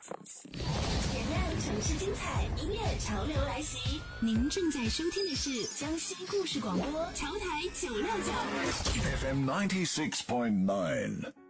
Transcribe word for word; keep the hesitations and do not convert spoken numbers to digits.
点亮城市精彩，音乐潮流来袭。您正在收听的是江西故事广播，潮台九六九 F M ninety six point nine。